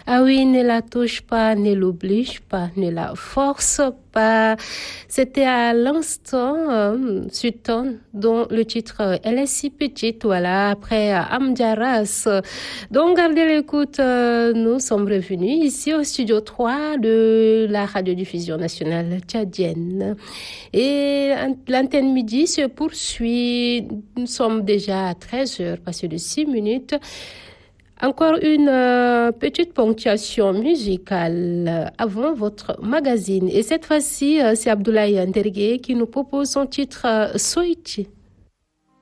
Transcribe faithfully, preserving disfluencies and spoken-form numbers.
Ah oui, ne la touche pas, ne l'oblige pas, ne la force pas. C'était à l'instant euh, Sultan, dont le titre euh, Elle est si petite, voilà, après euh, Amjaras. Donc, gardez l'écoute, euh, nous sommes revenus ici au studio trois de la radiodiffusion nationale tchadienne. Et l'antenne midi se poursuit. Nous sommes déjà à treize heures, passé de six minutes. Encore une euh, petite ponctuation musicale euh, avant votre magazine. Et cette fois-ci, euh, c'est Abdoulaye Ndergué qui nous propose son titre euh, Soiti.